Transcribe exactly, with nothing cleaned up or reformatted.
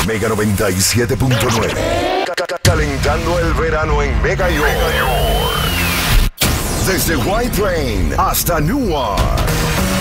Mega noventa y siete punto nueve. Calentando el verano en Mega York. Desde White Plain hasta Newark.